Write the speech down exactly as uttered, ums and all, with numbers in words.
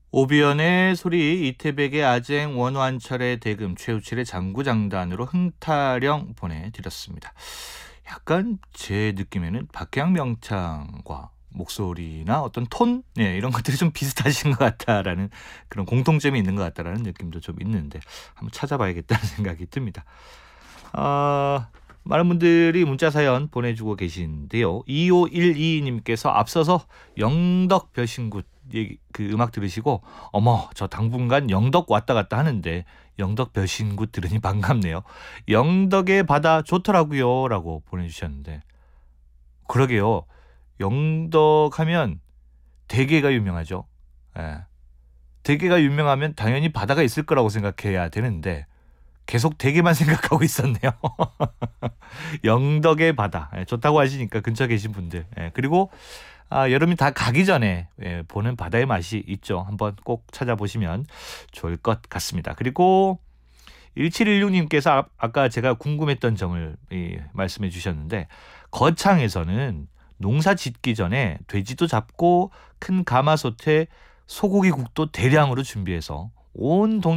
오비연의 소리, 이태백의 아쟁, 원완철의 대금, 최우칠의 장구장단으로 흥타령 보내드렸습니다. 약간 제 느낌에는 박해양 명창과 목소리나 어떤 톤, 네, 이런 것들이 좀 비슷하신 것 같다라는 그런 공통점이 있는 것 같다라는 느낌도 좀 있는데 한번 찾아봐야겠다는 생각이 듭니다. 어, 많은 분들이 문자 사연 보내주고 계신데요. 이오일이 님께서 앞서서 영덕 벼신굿 얘기, 그 음악 들으시고 어머 저 당분간 영덕 왔다 갔다 하는데 영덕 벼신굿 들으니 반갑네요. 영덕의 바다 좋더라고요 라고 보내주셨는데 그러게요. 영덕 하면 대게가 유명하죠. 예. 대게가 유명하면 당연히 바다가 있을 거라고 생각해야 되는데 계속 대게만 생각하고 있었네요. 영덕의 바다. 예, 좋다고 하시니까 근처에 계신 분들. 예, 그리고 아, 여름이 다 가기 전에 예, 보는 바다의 맛이 있죠. 한번 꼭 찾아보시면 좋을 것 같습니다. 그리고 일칠일육 님께서 아, 아까 제가 궁금했던 점을 예, 말씀해 주셨는데 거창에서는 농사 짓기 전에 돼지도 잡고 큰 가마솥에 소고기국도 대량으로 준비해서 온 동